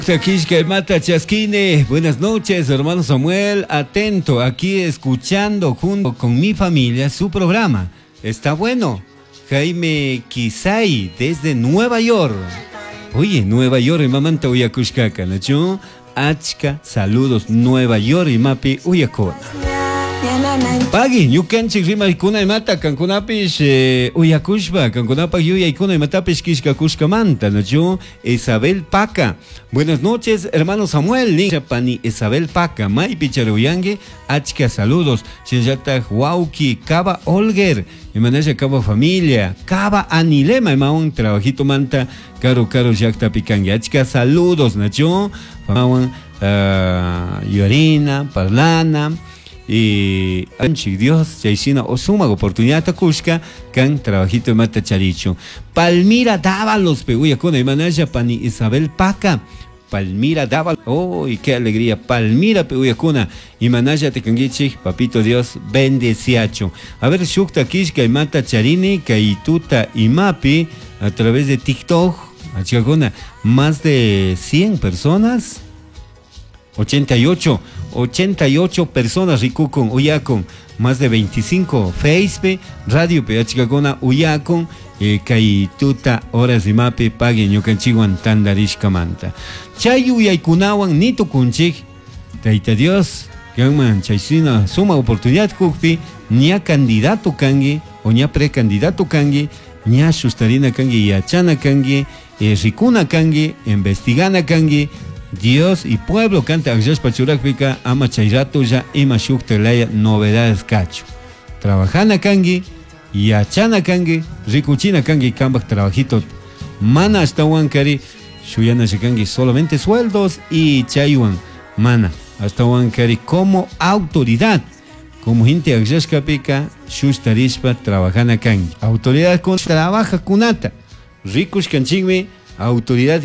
Quisque Mata Chasquine, buenas noches, hermano Samuel, atento, aquí escuchando junto con mi familia su programa. Está bueno. Jaime Kisai, desde Nueva York. Oye, Nueva York, mamanta uyakushkaka, ¿no? Achka, saludos, Nueva York y mapi uyakona. Pagi, ñukanchik rimaykuna imata kankunapish uyakushpa, kankunapak yuyaykuna imatapish kishkakushkamanta, ¿no? Isabel Paca. Buenas noches, hermano Samuel. Pani Isabel Paca, May Picharuyangue, achka saludos. Shinjata Huauki, Cava Olger, Imanaya Cava Familia, Cava Anilema, Maun, Trabajito Manta, Caro Yakta Picangue, achka saludos, ¿no? Maun, Yorina, Parlana. Y Dios, Yaisina, Osuma, oportunidad Takushka, can trabajito de Mata Charicho. Palmira Dávalos, Peguya con Imanaya Pani Isabel Paca. Palmira Dávalos, oh, y qué alegría. Palmira Peguya Cuna, Imanaya Tecangichi, Papito Dios, bendeciacho. A ver, Shukta Kishka y Mata Charini, Kaituta y Mapi, a través de TikTok, Achagona, más de 100 personas. 88 personas Ricukon, Uyakon, más de 25 Facebook, Radio Peachigagona, Uyakon, Kaituta, Horas de Mape, Pague, Ñocanchiguan, Tandarishka Manta. Chayu Yaykunawan, Nito Kunchik, Taita Dios, Gangman, Chaysina, suma oportunidad, Kukpi, ña candidato Kangi, o ña precandidato Kangi, ña Shustarina Kangi, Yachana Kangi, Rikuna Kangi, Investigana Kangi, Dios y pueblo canta Agyash Pachurakpika, Ama Chairato ya Ima Shuktelaya, novedades cacho. Trabajana Kangi, Yachana Kangi, Rikuchina Kangi, Kambak trabajito. Mana hasta Wankari, Shuyana Shikangi, solamente sueldos y Chayuan. Mana hasta Wankari como autoridad. Como gente Agyash Kapika, Shustarishpa, Trabajana Kangi. Autoridad con trabaja kunata. Rikush Kanchigme, autoridad.